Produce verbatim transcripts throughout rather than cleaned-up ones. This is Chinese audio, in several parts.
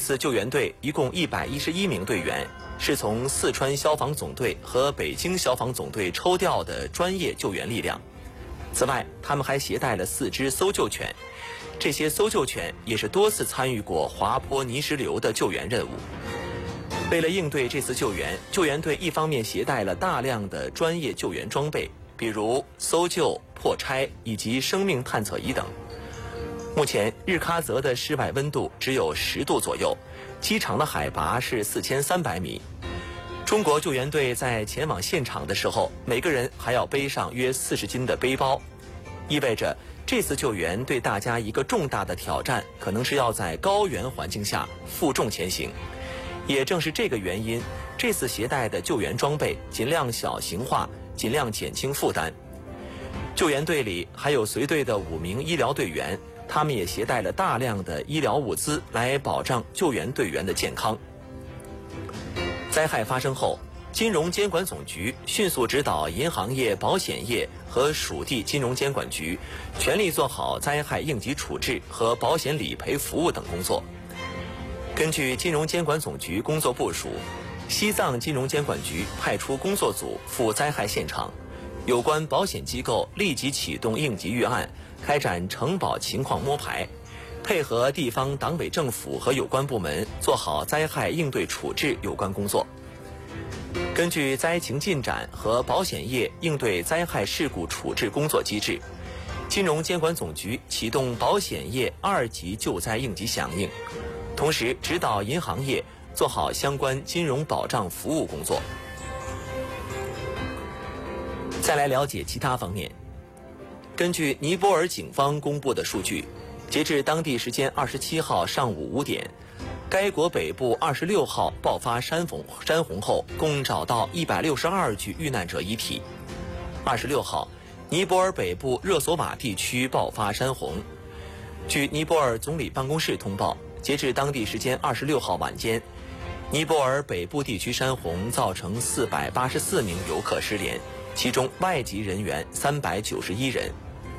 次救援队一共一百一十一名队员，是从四川消防总队和北京消防总队抽调的专业救援力量。此外，他们还携带了四只搜救犬，这些搜救犬也是多次参与过滑坡泥石流的救援任务。为了应对这次救援，救援队一方面携带了大量的专业救援装备，比如搜救、破拆以及生命探测仪等。目前日喀则的室外温度只有十度左右，机场的海拔是四千三百米。中国救援队在前往现场的时候，每个人还要背上约四十斤的背包，意味着这次救援对大家一个重大的挑战，可能是要在高原环境下负重前行。也正是这个原因，这次携带的救援装备尽量小型化，尽量减轻负担。救援队里还有随队的五名医疗队员，他们也携带了大量的医疗物资来保障救援队员的健康。灾害发生后，金融监管总局迅速指导银行业、保险业和属地金融监管局全力做好灾害应急处置和保险理赔服务等工作。根据金融监管总局工作部署，西藏金融监管局派出工作组赴灾害现场，有关保险机构立即启动应急预案，开展承保情况摸排，配合地方党委政府和有关部门做好灾害应对处置有关工作。根据灾情进展和保险业应对灾害事故处置工作机制，金融监管总局启动保险业二级救灾应急响应，同时指导银行业做好相关金融保障服务工作。再来了解其他方面。根据尼泊尔警方公布的数据，截至当地时间二十七号上午五点，该国北部二十六号爆发山洪山洪后，共找到一百六十二具遇难者遗体。二十六号，尼泊尔北部热索瓦地区爆发山洪。据尼泊尔总理办公室通报，截至当地时间二十六号晚间，尼泊尔北部地区山洪造成四百八十四名游客失联，其中外籍人员三百九十一人。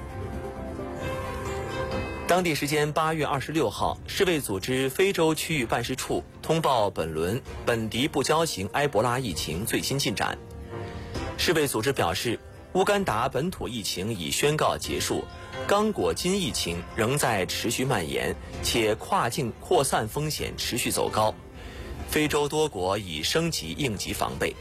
当地时间八月二十六号，世卫组织非洲区域办事处通报本轮本地不交型埃博拉疫情最新进展。世卫组织表示，乌干达本土疫情已宣告结束，刚果金疫情仍在持续蔓延，且跨境扩散风险持续走高。非洲多国已升级应急防备。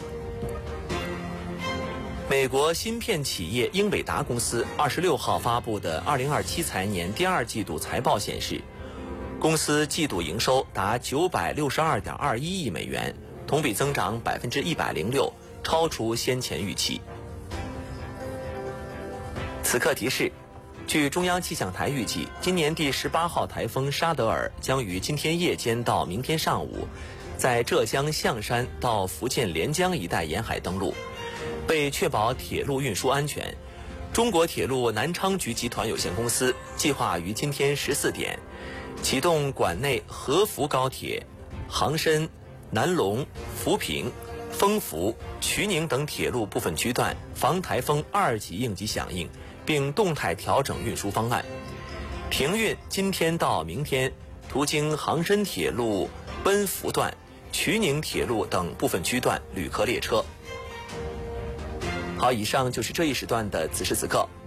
美国芯片企业英伟达公司二十六号发布的二零二七财年第二季度财报显示，公司季度营收达九百六十二点二一亿美元，同比增长百分之一百零六，超出先前预期。此刻提示，据中央气象台预计，今年第十八号台风沙德尔将于今天夜间到明天上午，在浙江象山到福建连江一带沿海登陆。为确保铁路运输安全，中国铁路南昌局集团有限公司计划于今天十四点启动管内合福高铁、杭深、南龙、扶贫、丰福、衢宁等铁路部分区段防台风二级应急响应，并动态调整运输方案，停运今天到明天途经杭深铁路奔福段、衢宁铁路等部分区段旅客列车。好，以上就是这一时段的此时此刻。